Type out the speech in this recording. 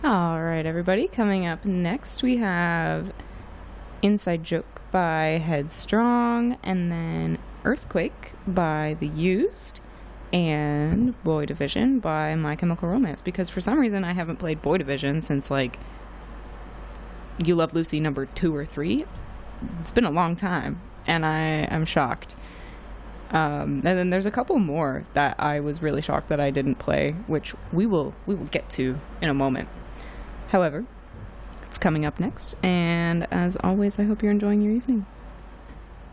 All right, everybody. Coming up next, we have Inside Joke by Headstrong, and then Earthquake by The Used, and Boy Division by My Chemical Romance. Because for some reason, I haven't played Boy Division since, like, You Love Lucy number 2 or 3. It's been a long time, and I am shocked. And then there's a couple more that I was really shocked that I didn't play, which we will get to in a moment. However, it's coming up next, and as always, I hope you're enjoying your evening.